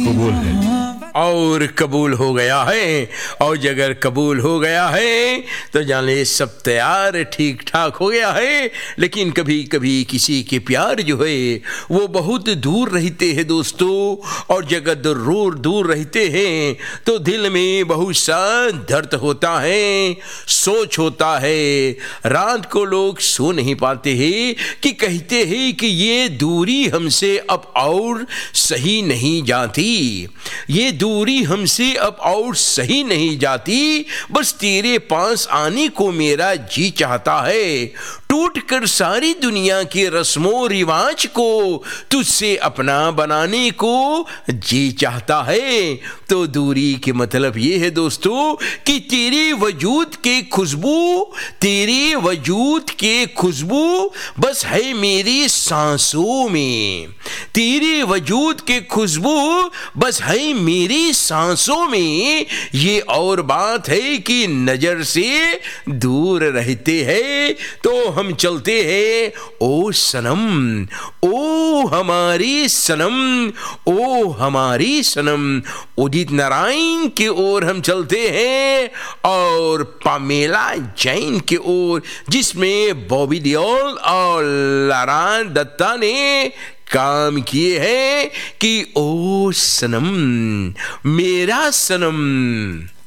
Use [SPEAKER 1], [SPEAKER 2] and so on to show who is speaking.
[SPEAKER 1] कबूल है।
[SPEAKER 2] और कबूल हो गया है। और अगर कबूल हो गया है तो जाने सब तैयार ठीक ठाक हो गया है। लेकिन कभी कभी किसी के प्यार जो है वो बहुत दूर रहते हैं दोस्तों। और जगह दूर दूर रहते हैं तो दिल में बहुत सा दर्द होता है, सोच होता है। रात को लोग सो नहीं पाते हैं कि कहते हैं कि ये दूरी हमसे अब और सही नहीं जाती, ये दूरी हमसे अब और सही नहीं जाती। बस तेरे पास आने को मेरा जी चाहता है। टूट कर सारी दुनिया के रस्मों रिवाज को तुझसे अपना बनाने को जी चाहता है। तो दूरी के मतलब ये है दोस्तों कि तेरे वजूद के खुशबू, तेरे वजूद के खुशबू बस है मेरी सांसों में, तेरे वजूद के खुशबू बस है मेरी सांसों में। ये और बात है कि नजर से दूर रहते हैं तो हम चलते हैं ओ सनम, ओ हमारी सनम, ओ हमारी सनम। उदित नारायण की ओर हम चलते हैं और पामेला जैन की ओर, जिसमें बॉबी देओल और लारा दत्ता ने काम किए हैं कि ओ सनम मेरा सनम।